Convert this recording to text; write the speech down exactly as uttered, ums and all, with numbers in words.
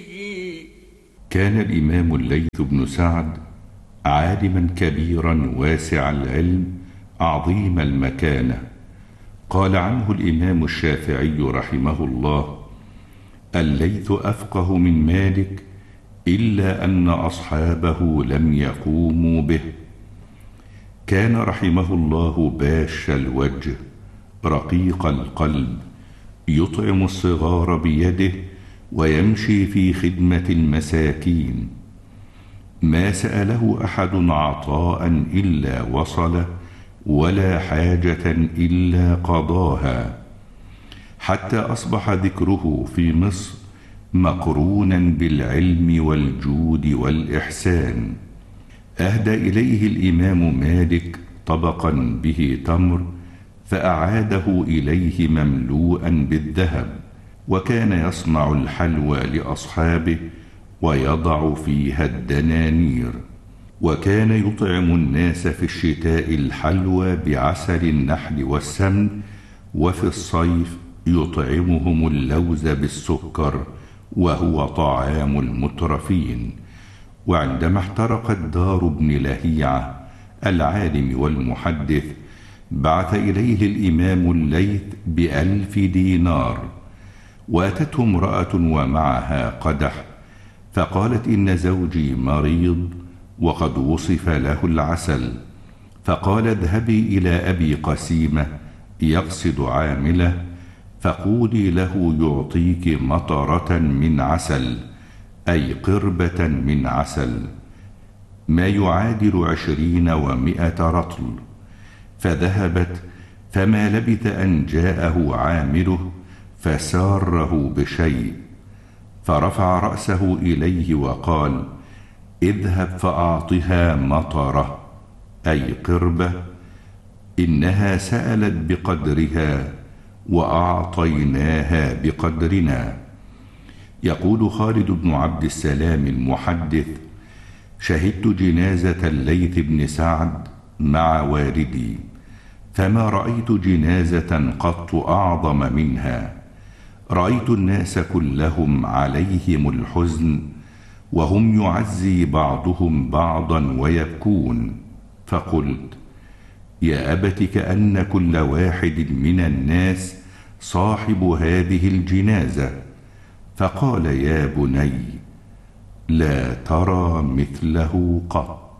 كان الإمام الليث بن سعد عالما كبيرا واسع العلم عظيم المكانة. قال عنه الإمام الشافعي رحمه الله: الليث أفقه من مالك إلا أن أصحابه لم يقوموا به. كان رحمه الله باش الوجه رقيق القلب، يطعم الصغار بيده ويمشي في خدمة المساكين. ما سأله أحد عطاء إلا وصل، ولا حاجة إلا قضاها، حتى أصبح ذكره في مصر مقرونا بالعلم والجود والإحسان. أهدى إليه الإمام مالك طبقا به تمر، فأعاده إليه مملوءا بالذهب، وكان يصنع الحلوى لأصحابه ويضع فيها الدنانير. وكان يطعم الناس في الشتاء الحلوى بعسل النحل والسمن، وفي الصيف يطعمهم اللوز بالسكر وهو طعام المترفين. وعندما احترقت دار ابن لهيعة العالم والمحدث، بعث إليه الإمام الليث بألف دينار. واتته امرأة ومعها قدح، فقالت: إن زوجي مريض وقد وصف له العسل. فقال: اذهبي إلى أبي قسيمة يقصد عامله، فقولي له يعطيك مطرة من عسل، أي قربة من عسل، ما يعادل عشرين ومائة رطل. فذهبت، فما لبث أن جاءه عامله فساره بشيء، فرفع رأسه إليه وقال: اذهب فأعطها مطرة، أي قربة، إنها سألت بقدرها وأعطيناها بقدرنا. يقول خالد بن عبد السلام المحدث: شهدت جنازة الليث بن سعد مع والدي، فما رأيت جنازة قط أعظم منها. رأيت الناس كلهم عليهم الحزن، وهم يعزي بعضهم بعضا ويبكون. فقلت: يا أبت، كأن كل واحد من الناس صاحب هذه الجنازة. فقال: يا بني، لا ترى مثله قط.